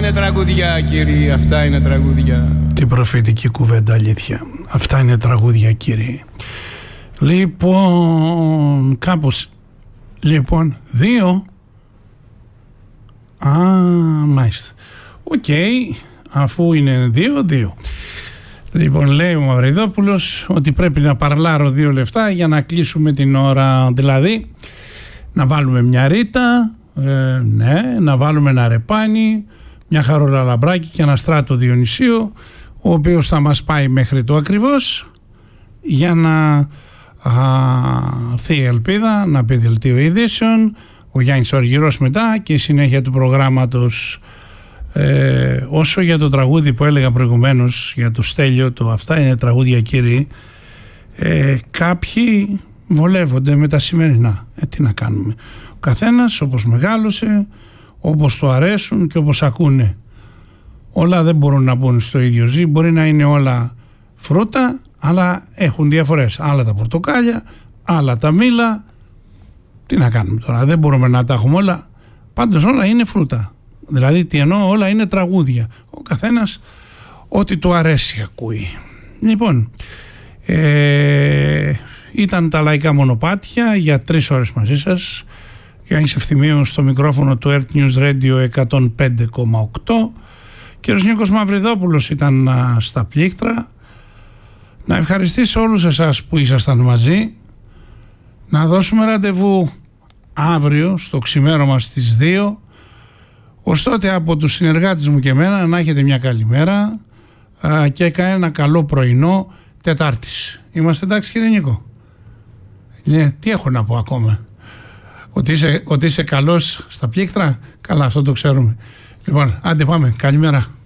είναι τραγούδια, κύριοι, αυτά είναι τραγούδια. Τι προφητική κουβέντα, αλήθεια. Αυτά είναι τραγούδια, κύριοι. Λοιπόν, κάπως. Λοιπόν, 2. Μάλιστα. Οκ, αφού είναι 2. Λοιπόν, λέει ο Μαυριδόπουλος ότι πρέπει να παρλάρω 2 λεφτά για να κλείσουμε την ώρα. Δηλαδή, να βάλουμε μια ρίτα, ναι, να βάλουμε ένα ρεπάνι, μια Χαρούλα Λαμπράκη και ένα Στράτο Διονυσίου, ο οποίος θα μας πάει μέχρι το ακριβώς για να έρθει η ελπίδα, να πει δελτίο ειδήσεων, ο Γιάννης Αργυρός μετά και η συνέχεια του προγράμματος. Όσο για το τραγούδι που έλεγα προηγουμένως για το Στέλιο, το αυτά είναι τραγούδια, κύριοι, κάποιοι βολεύονται με τα σημερινά. Τι να κάνουμε, ο καθένας όπως μεγάλωσε, όπως το αρέσουν και όπως ακούνε. Όλα δεν μπορούν να μπουν στο ίδιο ζύ, μπορεί να είναι όλα φρούτα, αλλά έχουν διαφορές. Άλλα τα πορτοκάλια, άλλα τα μήλα. Τι να κάνουμε τώρα, δεν μπορούμε να τα έχουμε όλα. Πάντως όλα είναι φρούτα. Δηλαδή τι εννοώ, όλα είναι τραγούδια. Ο καθένας ό,τι του αρέσει ακούει. Λοιπόν, ήταν τα λαϊκά μονοπάτια για 3 ώρες μαζί σας. Γιάννης Ευθυμίου στο μικρόφωνο του Earth News Radio 105,8. Κύριος Νίκος Μαυριδόπουλος ήταν στα πλήκτρα. Να ευχαριστήσω όλους εσάς που ήσασταν μαζί. Να δώσουμε ραντεβού αύριο στο ξημέρωμα στις 2. Ως τότε από τους συνεργάτες μου και εμένα να έχετε μια καλή μέρα και ένα καλό πρωινό Τετάρτης. Είμαστε εντάξει, κύριε Νίκο? Τι έχω να πω ακόμα? Ότι είσαι καλός στα πλήκτρα? Καλά, αυτό το ξέρουμε. Λοιπόν, άντε πάμε, καλημέρα.